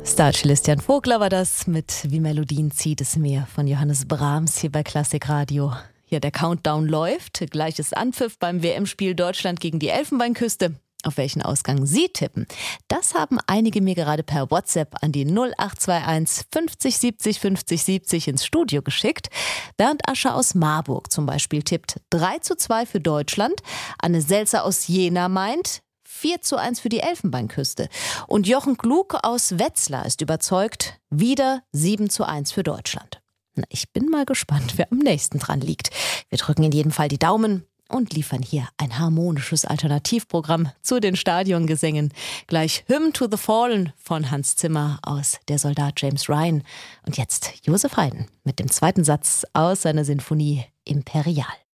Starcellist Jan Vogler war das mit Wie Melodien zieht es mir von Johannes Brahms hier bei Klassik Radio. Hier der Countdown läuft, gleiches Anpfiff beim WM-Spiel Deutschland gegen die Elfenbeinküste. Auf welchen Ausgang Sie tippen, das haben einige mir gerade per WhatsApp an die 0821 50 70 50 70 ins Studio geschickt. Bernd Ascher aus Marburg zum Beispiel tippt 3:2 für Deutschland. Anne Selzer aus Jena meint 4:1 für die Elfenbeinküste. Und Jochen Klug aus Wetzlar ist überzeugt, wieder 7:1 für Deutschland. Na, ich bin mal gespannt, wer am nächsten dran liegt. Wir drücken in jedem Fall die Daumen und liefern hier ein harmonisches Alternativprogramm zu den Stadiongesängen. Gleich Hymn to the Fallen von Hans Zimmer aus Der Soldat James Ryan. Und jetzt Josef Haydn mit dem zweiten Satz aus seiner Sinfonie Imperial.